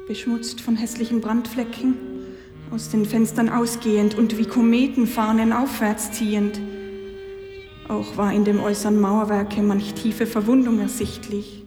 beschmutzt von hässlichen Brandflecken, aus den Fenstern ausgehend und wie Kometenfahnen aufwärts ziehend. Auch war in dem äußeren Mauerwerke manch tiefe Verwundung ersichtlich.